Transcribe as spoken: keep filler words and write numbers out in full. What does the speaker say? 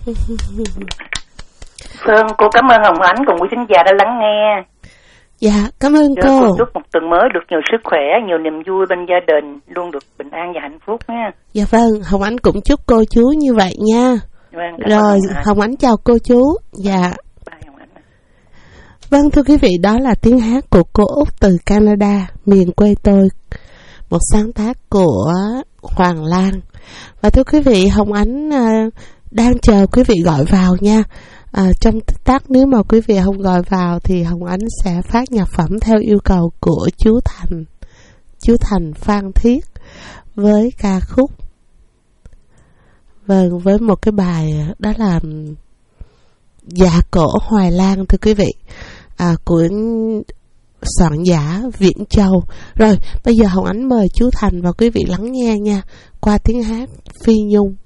Vâng, cô cảm ơn Hồng Ánh cùng quý khán giả đã lắng nghe. Dạ, cảm ơn Để cô. chúc một tuần mới được nhiều sức khỏe, nhiều niềm vui bên gia đình, luôn được bình an và hạnh phúc nha. Dạ vâng, Hồng Ánh cũng chúc cô chú như vậy nha. Vâng, rồi, Hồng Ánh chào cô chú. Dạ. Vâng, thưa quý vị, đó là tiếng hát của cô Út từ Canada, miền quê tôi. Một sáng tác của Hoàng Lan. Và thưa quý vị, Hồng Ánh à, đang chờ quý vị gọi vào nha. À, trong tích tắc nếu mà quý vị không gọi vào thì Hồng Ánh sẽ phát nhạc phẩm theo yêu cầu của chú Thành, chú Thành Phan Thiết với ca khúc. Vâng, với một cái bài đó là Dạ Cổ Hoài Lan, thưa quý vị, à, của soạn giả Viễn Châu. Rồi, bây giờ Hồng Ánh mời chú Thành và quý vị lắng nghe nha, qua tiếng hát Phi Nhung.